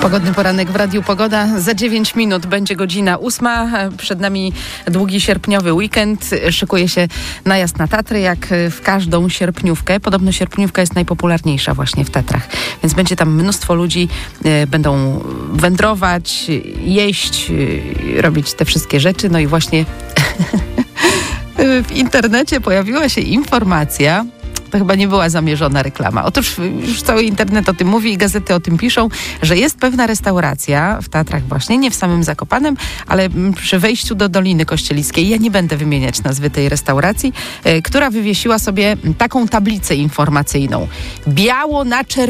Pogodny poranek w Radiu Pogoda. Za 9 minut będzie godzina 8. Przed nami długi sierpniowy weekend. Szykuje się najazd na Tatry, jak w każdą sierpniówkę. Podobno sierpniówka jest najpopularniejsza właśnie w Tatrach. Więc będzie tam mnóstwo ludzi. Będą wędrować, jeść, robić te wszystkie rzeczy. No i właśnie w internecie pojawiła się informacja. To chyba nie była zamierzona reklama. Otóż już cały internet o tym mówi i gazety o tym piszą, że jest pewna restauracja w Tatrach właśnie, nie w samym Zakopanem, ale przy wejściu do Doliny Kościelickiej, ja nie będę wymieniać nazwy tej restauracji, która wywiesiła sobie taką tablicę informacyjną. Biało na czerwono.